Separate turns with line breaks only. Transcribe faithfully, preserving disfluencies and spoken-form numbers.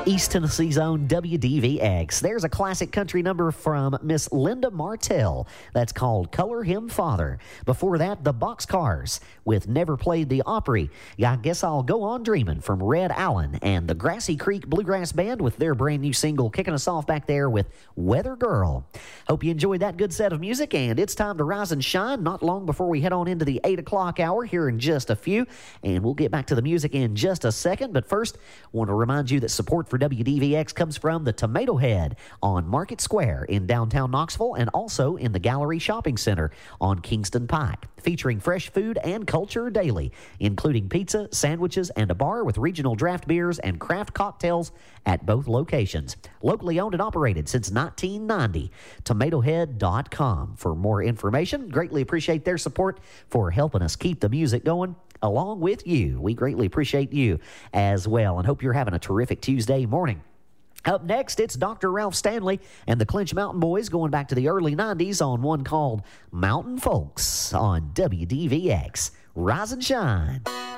East Tennessee's own W D V X. There's a classic country number from Miss Linda Martell that's called Color Him Father. Before that, the Boxcars with Never Played the Opry. Yeah, I guess I'll go on dreaming from Red Allen, and the Grassy Creek Bluegrass Band with their brand new single kicking us off back there with Weather Girl. Hope you enjoyed that good set of music, and it's time to rise and shine not long before we head on into the eight o'clock hour here in just a few, and we'll get back to the music in just a second. But first, I want to remind you that support for W D V X comes from the Tomato Head on Market Square in downtown Knoxville, and also in the Gallery Shopping Center on Kingston Pike, featuring fresh food and culture daily, including pizza, sandwiches, and a bar with regional draft beers and craft cocktails at both locations. Locally owned and operated since nineteen ninety. tomato head dot com for more information. Greatly appreciate their support for helping us keep the music going along with you. We greatly appreciate you as well, and hope you're having a terrific Tuesday morning. Up next, it's Doctor Ralph Stanley and the Clinch Mountain Boys going back to the early nineties on one called Mountain Folks on W D V X. Rise and shine.